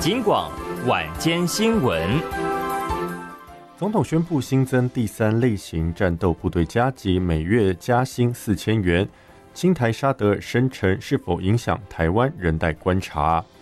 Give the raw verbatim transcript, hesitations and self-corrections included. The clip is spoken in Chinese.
警广晚间新闻。 总统宣布新增第三类型战斗部队加级，每月加薪四千元。青台沙德尔生成是否影响台湾，仍待观察。